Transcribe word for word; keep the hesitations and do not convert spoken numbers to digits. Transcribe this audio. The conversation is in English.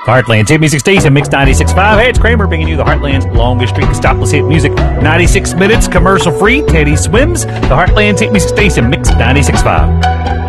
Heartland's hit music station, Mix ninety-six point five. Hey, it's Kramer bringing you the Heartland's longest streak of stopless hit music. ninety-six minutes, commercial free. Teddy Swims. The Heartland's hit music station, Mix ninety-six point five.